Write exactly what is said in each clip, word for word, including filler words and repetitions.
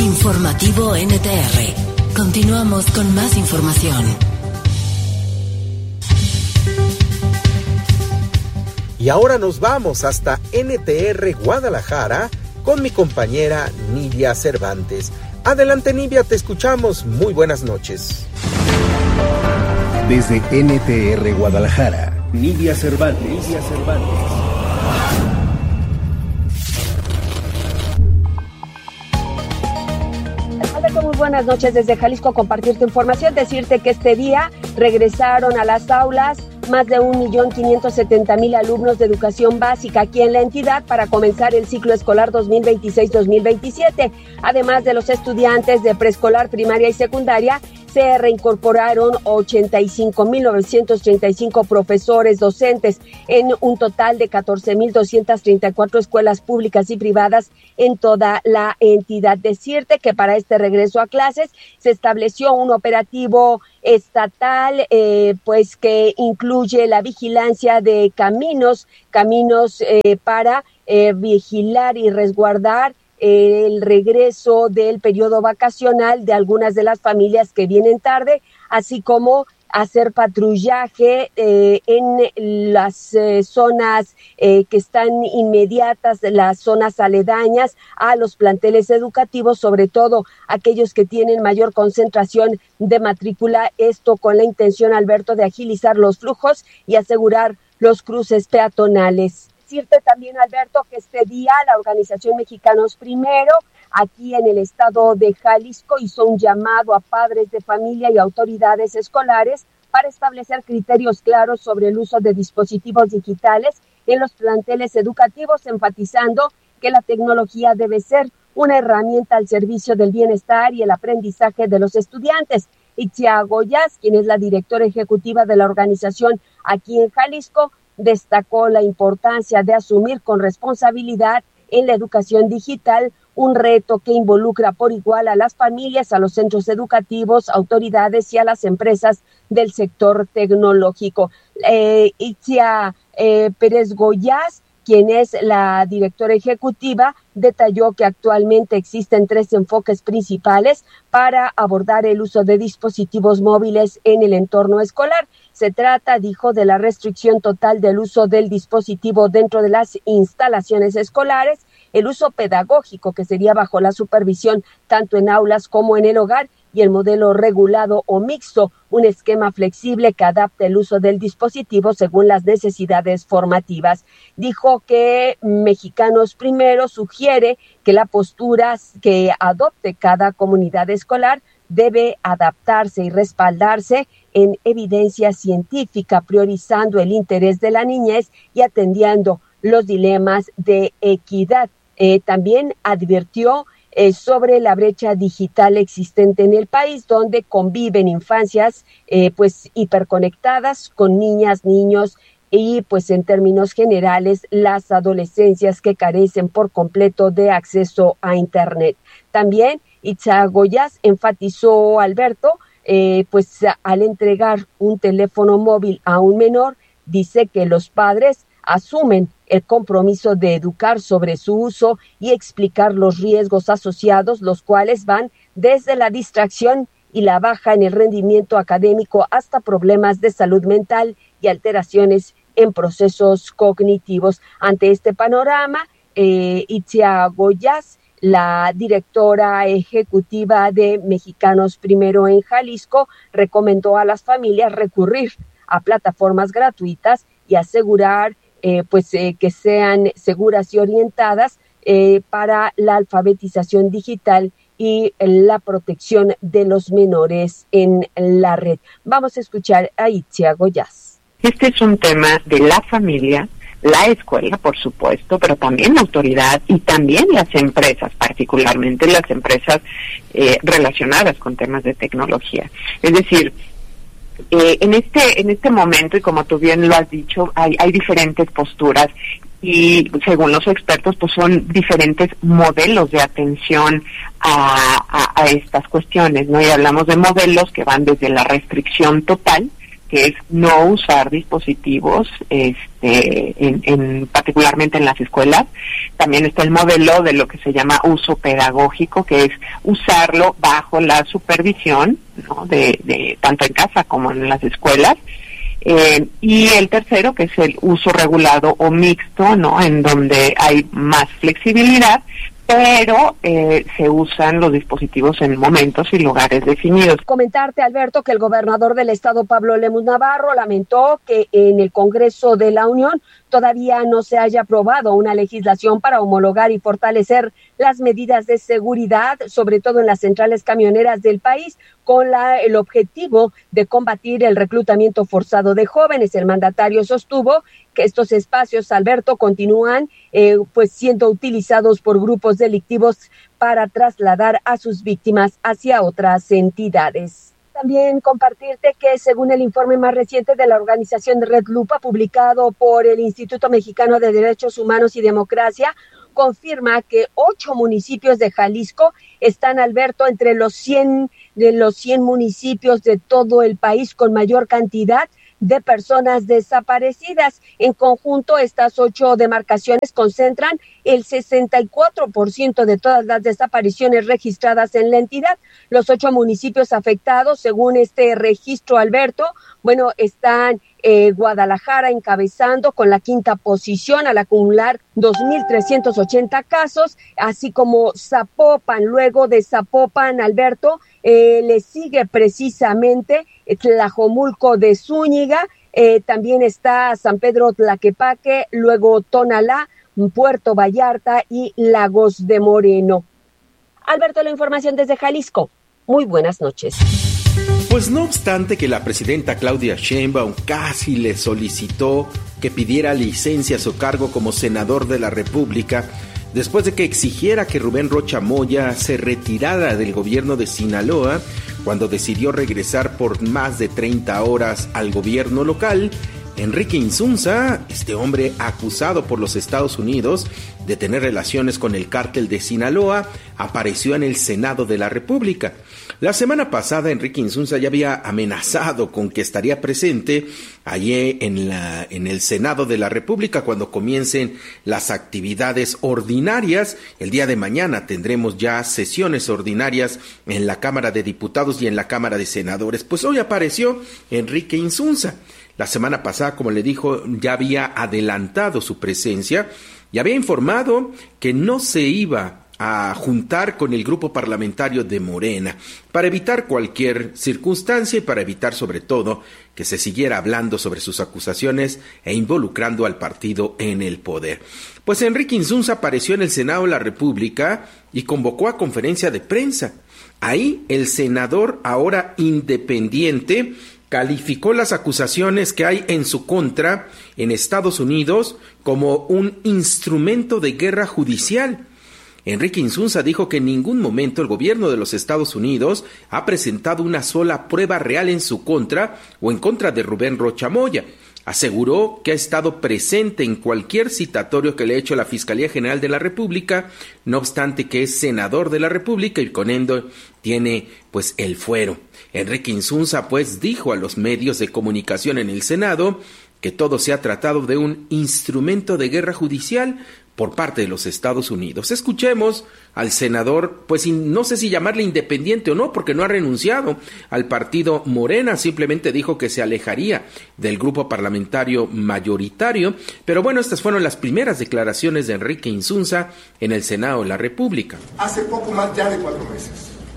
Informativo N T R. Continuamos con más información. Y ahora nos vamos hasta N T R Guadalajara con mi compañera Nidia Cervantes. Adelante, Nidia, te escuchamos. Muy buenas noches. Desde N T R Guadalajara, Nidia Cervantes. Nidia Cervantes. Muy buenas noches desde Jalisco, compartirte información, decirte que este día regresaron a las aulas más de un millón quinientos setenta mil alumnos de educación básica aquí en la entidad para comenzar el ciclo escolar dos mil veintiséis dos mil veintisiete. Además de los estudiantes de preescolar, primaria y secundaria, se reincorporaron ochenta y cinco mil novecientos treinta y cinco profesores docentes en un total de catorce mil doscientas treinta y cuatro escuelas públicas y privadas en toda la entidad. Decirte que para este regreso a clases se estableció un operativo estatal, eh, pues que incluye la vigilancia de caminos, caminos eh, para eh, vigilar y resguardar el regreso del periodo vacacional de algunas de las familias que vienen tarde, así como hacer patrullaje eh, en las eh, zonas eh, que están inmediatas, las zonas aledañas a los planteles educativos, sobre todo aquellos que tienen mayor concentración de matrícula, esto con la intención, Alberto, de agilizar los flujos y asegurar los cruces peatonales. Decirte también, Alberto, que este día la organización Mexicanos Primero, aquí en el estado de Jalisco, hizo un llamado a padres de familia y autoridades escolares para establecer criterios claros sobre el uso de dispositivos digitales en los planteles educativos, enfatizando que la tecnología debe ser una herramienta al servicio del bienestar y el aprendizaje de los estudiantes. Itzia Goyas, quien es la directora ejecutiva de la organización aquí en Jalisco, destacó la importancia de asumir con responsabilidad en la educación digital, un reto que involucra por igual a las familias, a los centros educativos, autoridades y a las empresas del sector tecnológico. Eh, Itzia eh, Pérez Goyas, quien es la directora ejecutiva, detalló que actualmente existen tres enfoques principales para abordar el uso de dispositivos móviles en el entorno escolar. Se trata, dijo, de la restricción total del uso del dispositivo dentro de las instalaciones escolares, el uso pedagógico, que sería bajo la supervisión tanto en aulas como en el hogar, y el modelo regulado o mixto, un esquema flexible que adapte el uso del dispositivo según las necesidades formativas. Dijo que Mexicanos Primero sugiere que la postura que adopte cada comunidad escolar debe adaptarse y respaldarse en evidencia científica, priorizando el interés de la niñez y atendiendo los dilemas de equidad. Eh, también advirtió Eh, sobre la brecha digital existente en el país, donde conviven infancias eh, pues hiperconectadas con niñas, niños y pues en términos generales las adolescencias que carecen por completo de acceso a Internet. También Itzia Goyas enfatizó, Alberto, eh, pues al entregar un teléfono móvil a un menor, dice que los padres asumen el compromiso de educar sobre su uso y explicar los riesgos asociados, los cuales van desde la distracción y la baja en el rendimiento académico hasta problemas de salud mental y alteraciones en procesos cognitivos. Ante este panorama, eh, Itzia Goyas, la directora ejecutiva de Mexicanos Primero en Jalisco, recomendó a las familias recurrir a plataformas gratuitas y asegurar Eh, pues eh, que sean seguras y orientadas eh, para la alfabetización digital y la protección de los menores en la red. Vamos a escuchar a Itzia Goyas. Este es un tema de la familia, la escuela, por supuesto, pero también la autoridad y también las empresas, particularmente las empresas eh, relacionadas con temas de tecnología. Es decir, Eh, en este en este momento, y como tú bien lo has dicho, hay, hay diferentes posturas y según los expertos pues son diferentes modelos de atención a, a, a estas cuestiones, ¿no? Y hablamos de modelos que van desde la restricción total, que es no usar dispositivos, este, en, en particularmente en las escuelas. También está el modelo de lo que se llama uso pedagógico, que es usarlo bajo la supervisión, ¿no?, de, de tanto en casa como en las escuelas. Eh, y el tercero, que es el uso regulado o mixto, ¿no?, en donde hay más flexibilidad, pero eh, se usan los dispositivos en momentos y lugares definidos. Comentarte, Alberto, que el gobernador del estado, Pablo Lemus Navarro, lamentó que en el Congreso de la Unión todavía no se haya aprobado una legislación para homologar y fortalecer las medidas de seguridad, sobre todo en las centrales camioneras del país, con la, el objetivo de combatir el reclutamiento forzado de jóvenes. El mandatario sostuvo que estos espacios, Alberto, continúan eh, pues siendo utilizados por grupos delictivos para trasladar a sus víctimas hacia otras entidades. También compartirte que según el informe más reciente de la organización Red Lupa, publicado por el Instituto Mexicano de Derechos Humanos y Democracia, confirma que ocho municipios de Jalisco están, Alberto, entre los cien de los cien municipios de todo el país con mayor cantidad de personas desaparecidas. En conjunto, estas ocho demarcaciones concentran el sesenta y cuatro por ciento de todas las desapariciones registradas en la entidad. Los ocho municipios afectados, según este registro, Alberto, bueno, están eh, Guadalajara encabezando con la quinta posición al acumular dos mil trescientos ochenta casos, así como Zapopan. Luego de Zapopan, Alberto, eh, le sigue precisamente Tlajomulco de Zúñiga, eh, también está San Pedro Tlaquepaque, luego Tonalá, Puerto Vallarta y Lagos de Moreno. Alberto, la información desde Jalisco. Muy buenas noches. Pues no obstante que la presidenta Claudia Sheinbaum casi le solicitó que pidiera licencia a su cargo como senador de la República, después de que exigiera que Rubén Rocha Moya se retirara del gobierno de Sinaloa, cuando decidió regresar por más de treinta horas al gobierno local, Enrique Insunza, este hombre acusado por los Estados Unidos de tener relaciones con el cártel de Sinaloa, apareció en el Senado de la República. La semana pasada, Enrique Insunza ya había amenazado con que estaría presente allí en, la, en el Senado de la República cuando comiencen las actividades ordinarias. El día de mañana tendremos ya sesiones ordinarias en la Cámara de Diputados y en la Cámara de Senadores. Pues hoy apareció Enrique Insunza. La semana pasada, como le dijo, ya había adelantado su presencia y había informado que no se iba a juntar con el grupo parlamentario de Morena para evitar cualquier circunstancia y para evitar sobre todo que se siguiera hablando sobre sus acusaciones e involucrando al partido en el poder. Pues Enrique Insunza apareció en el Senado de la República y convocó a conferencia de prensa. Ahí el senador, ahora independiente, calificó las acusaciones que hay en su contra en Estados Unidos como un instrumento de guerra judicial. Enrique Insunza dijo que en ningún momento el gobierno de los Estados Unidos ha presentado una sola prueba real en su contra o en contra de Rubén Rocha Moya. Aseguró que ha estado presente en cualquier citatorio que le ha hecho la Fiscalía General de la República, no obstante que es senador de la República y con ello tiene pues el fuero. Enrique Insunza pues dijo a los medios de comunicación en el Senado que todo se ha tratado de un instrumento de guerra judicial por parte de los Estados Unidos. Escuchemos al senador, pues no sé si llamarle independiente o no, porque no ha renunciado al partido Morena, simplemente dijo que se alejaría del grupo parlamentario mayoritario, pero bueno, estas fueron las primeras declaraciones de Enrique Insunza en el Senado de la República. Hace poco más ya de cuatro meses,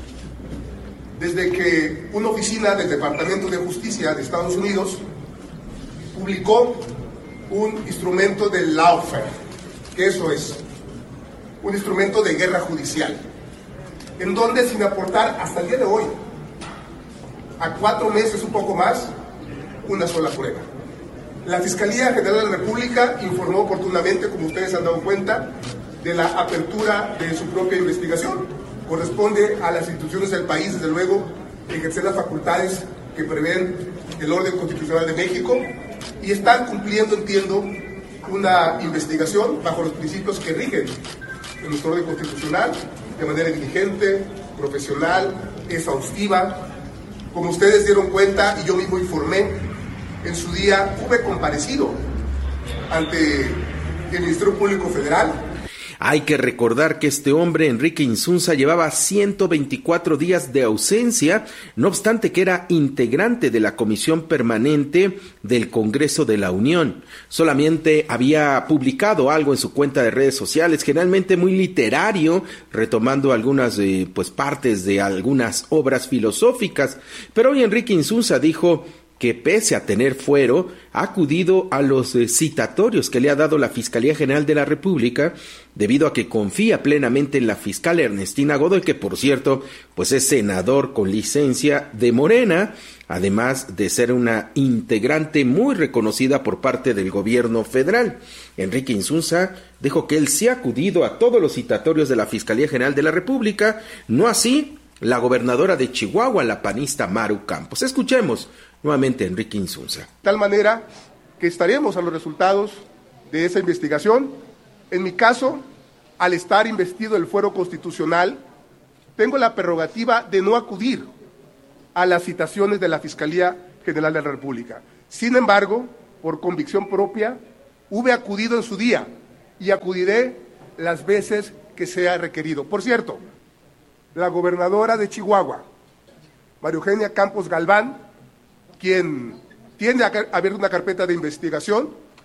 desde que una oficina del Departamento de Justicia de Estados Unidos publicó un instrumento del lawfare, que eso es un instrumento de guerra judicial, en donde sin aportar hasta el día de hoy, a cuatro meses, un poco más, una sola prueba. La Fiscalía General de la República informó oportunamente, como ustedes han dado cuenta, de la apertura de su propia investigación. Corresponde a las instituciones del país, desde luego, ejercer las facultades que prevén el orden constitucional de México y están cumpliendo, entiendo, una investigación bajo los principios que rigen en nuestro orden constitucional, de manera diligente, profesional, exhaustiva. Como ustedes dieron cuenta y yo mismo informé, en su día hube comparecido ante el Ministerio Público Federal. Hay que recordar que este hombre, Enrique Insunza, llevaba ciento veinticuatro días de ausencia, no obstante que era integrante de la Comisión Permanente del Congreso de la Unión. Solamente había publicado algo en su cuenta de redes sociales, generalmente muy literario, retomando algunas eh, pues partes de algunas obras filosóficas. Pero hoy Enrique Insunza dijo que pese a tener fuero, ha acudido a los eh, citatorios que le ha dado la Fiscalía General de la República, debido a que confía plenamente en la fiscal Ernestina Godoy, que por cierto, pues es senador con licencia de Morena, además de ser una integrante muy reconocida por parte del gobierno federal. Enrique Insunza dijo que él sí ha acudido a todos los citatorios de la Fiscalía General de la República, no así la gobernadora de Chihuahua, la panista Maru Campos. Escuchemos nuevamente Enrique Insunza. De tal manera que estaremos a los resultados de esa investigación. En mi caso, al estar investido el fuero constitucional, tengo la prerrogativa de no acudir a las citaciones de la Fiscalía General de la República. Sin embargo, por convicción propia, hube acudido en su día y acudiré las veces que sea requerido. Por cierto, la gobernadora de Chihuahua, María Eugenia Campos Galván, quien tiende a abrir una carpeta de investigación,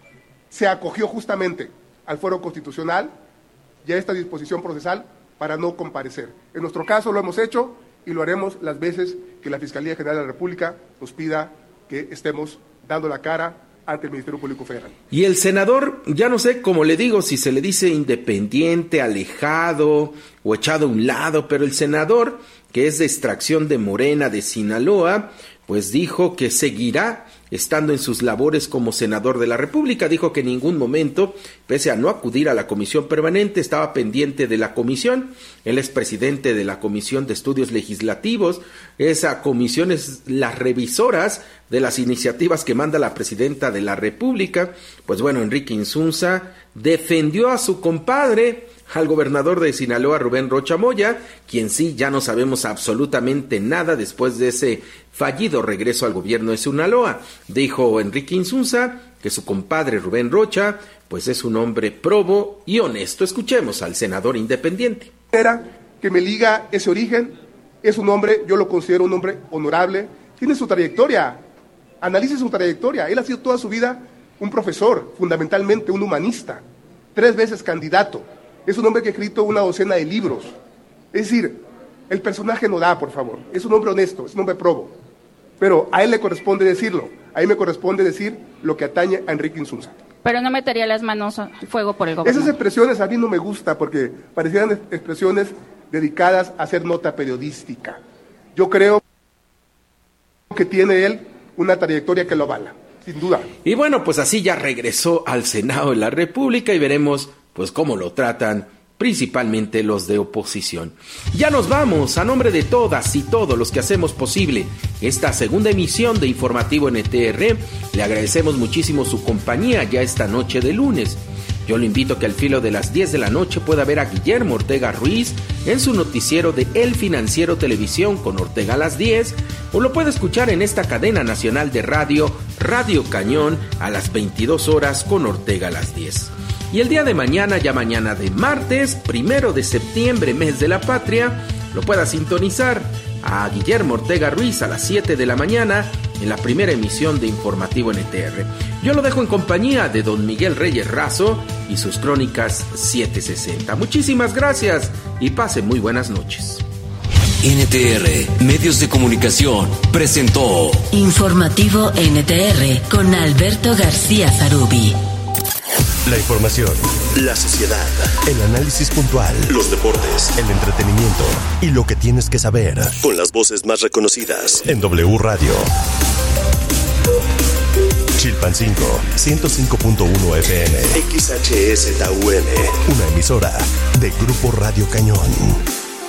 se acogió justamente al fuero constitucional y a esta disposición procesal para no comparecer. En nuestro caso lo hemos hecho y lo haremos las veces que la Fiscalía General de la República nos pida que estemos dando la cara ante el Ministerio Público Federal. Y el senador, ya no sé cómo le digo, si se le dice independiente, alejado o echado a un lado, pero el senador, que es de extracción de Morena, de Sinaloa, pues dijo que seguirá estando en sus labores como senador de la República. Dijo que en ningún momento, pese a no acudir a la comisión permanente, estaba pendiente de la comisión. Él es presidente de la Comisión de Estudios Legislativos. Esa comisión es las revisoras de las iniciativas que manda la presidenta de la República. Pues bueno, Enrique Insunza defendió a su compadre, al gobernador de Sinaloa, Rubén Rocha Moya, quien sí ya no sabemos absolutamente nada después de ese fallido regreso al gobierno de Sinaloa. Dijo Enrique Insunza que su compadre Rubén Rocha pues es un hombre probo y honesto. Escuchemos al senador independiente. Era que me liga ese origen, es un hombre, yo lo considero un hombre honorable, tiene su trayectoria, analice su trayectoria. Él ha sido toda su vida un profesor, fundamentalmente un humanista, tres veces candidato. Es un hombre que ha escrito una docena de libros. Es decir, el personaje no da, por favor. Es un hombre honesto, es un hombre probo. Pero a él le corresponde decirlo. A mí me corresponde decir lo que atañe a Enrique Insunza. Pero no metería las manos al fuego por el gobierno. Esas expresiones a mí no me gusta porque parecieran expresiones dedicadas a hacer nota periodística. Yo creo que tiene él una trayectoria que lo avala, sin duda. Y bueno, pues así ya regresó al Senado de la República y veremos pues cómo lo tratan principalmente los de oposición. Ya nos vamos, a nombre de todas y todos los que hacemos posible esta segunda emisión de Informativo N T R, le agradecemos muchísimo su compañía ya esta noche de lunes. Yo lo invito a que al filo de las diez de la noche pueda ver a Guillermo Ortega Ruiz en su noticiero de El Financiero Televisión con Ortega a las diez, o lo puede escuchar en esta cadena nacional de radio, Radio Cañón, a las veintidós horas con Ortega a las diez. Y el día de mañana, ya mañana de martes, primero de septiembre, mes de la patria, lo pueda sintonizar a Guillermo Ortega Ruiz a las siete de la mañana en la primera emisión de Informativo N T R. Yo lo dejo en compañía de don Miguel Reyes Razo y sus crónicas setecientos sesenta. Muchísimas gracias y pase muy buenas noches. N T R, Medios de Comunicación, presentó Informativo N T R con Alberto García Zarubi. La información, la sociedad, el análisis puntual, los deportes, el entretenimiento y lo que tienes que saber. Con las voces más reconocidas. En W Radio. Chilpancingo, ciento cinco punto uno F M. X H S T U M. Una emisora de Grupo Radio Cañón.